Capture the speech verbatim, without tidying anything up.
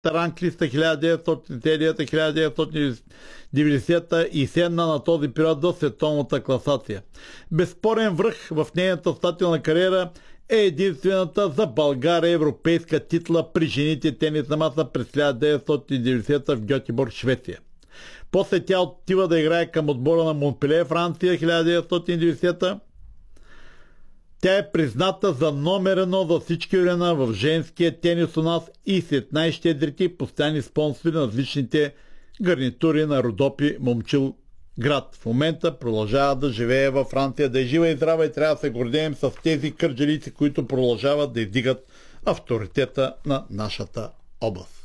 ранглиста хиляда деветстотин и девета - хиляда деветстотин и деветдесета и седна на този период в световната класация. Безспорен връх в нейната стателна кариера е единствената за България европейска титла при жените тенис на маса през хиляда деветстотин и деветдесета в Гьотеборг, Швеция. После тя отива да играе към отбора на Монпелие, Франция, хиляда деветстотин и деветдесета. Тя е призната за номер едно за всички времена в женския тенис у нас и сред най-щедрите постоянни спонсори на различните гарнитури на Родопи Момчил град. В момента продължава да живее във Франция, да е жива и здрава и трябва да се гордеем с тези кърджалици, които продължават да издигат авторитета на нашата област.